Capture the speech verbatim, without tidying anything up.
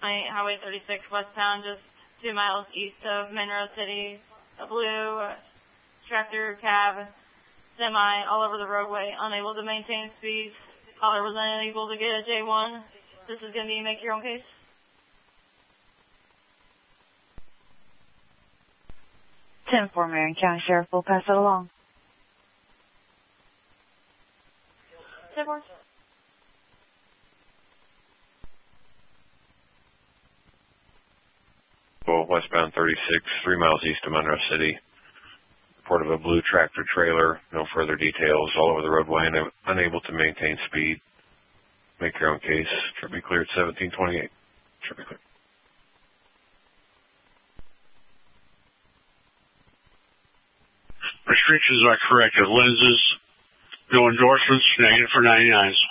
Highway thirty-six westbound, just two miles east of Monroe City. A blue uh, tractor cab semi all over the roadway, unable to maintain speed. Caller was unable to get a J one. This is going to be make your own case. ten four Marion County Sheriff, we'll pass it along. ten four. Well, westbound thirty-six, three miles east of Monroe City. Report of a blue tractor trailer. No further details. All over the roadway and unable to maintain speed. Make your own case. Should be cleared seventeen twenty-eight. Should be cleared. Restrictions are corrected. Lenses, no endorsements, negative for ninety-nines.